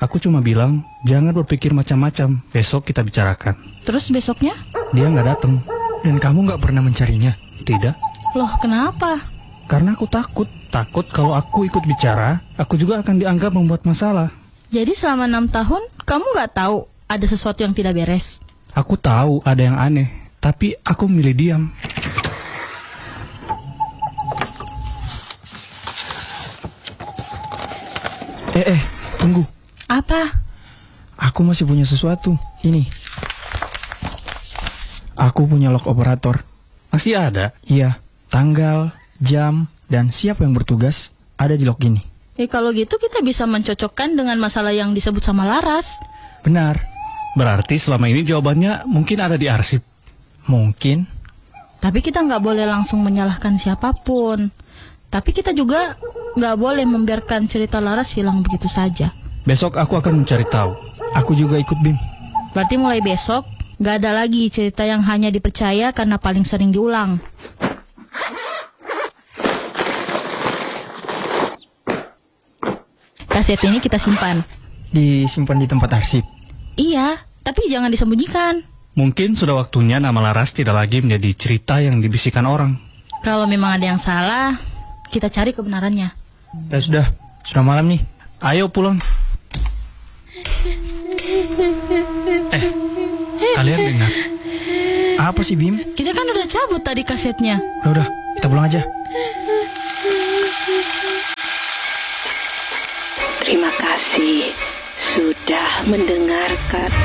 Aku cuma bilang, jangan berpikir macam-macam, besok kita bicarakan. Terus besoknya? Dia nggak datang. Dan kamu nggak pernah mencarinya? Tidak. Loh, kenapa? Karena aku takut. Takut kalau aku ikut bicara, aku juga akan dianggap membuat masalah. Jadi selama 6 tahun, kamu nggak tahu ada sesuatu yang tidak beres? Aku tahu ada yang aneh, tapi aku milih diam. Tunggu. Apa? Aku masih punya sesuatu. Ini. Aku punya log operator. Masih ada? Iya, tanggal, jam, dan siapa yang bertugas ada di log ini. Kalau gitu kita bisa mencocokkan dengan masalah yang disebut sama Laras. Benar. Berarti selama ini jawabannya mungkin ada di arsip. Mungkin. Tapi kita nggak boleh langsung menyalahkan siapapun. Tapi kita juga nggak boleh membiarkan cerita Laras hilang begitu saja. Besok aku akan mencari tahu. Aku juga ikut, Bim. Berarti mulai besok nggak ada lagi cerita yang hanya dipercaya karena paling sering diulang. Kaset ini kita simpan. Disimpan di tempat arsip. Iya, tapi jangan disembunyikan. Mungkin sudah waktunya nama Laras tidak lagi menjadi cerita yang dibisikkan orang. Kalau memang ada yang salah, kita cari kebenarannya. Ya sudah malam nih. Ayo pulang. Kalian dengar? Apa sih, Bim? Kita kan udah cabut tadi kasetnya. Udah, kita pulang aja. Terima kasih sudah mendengarkan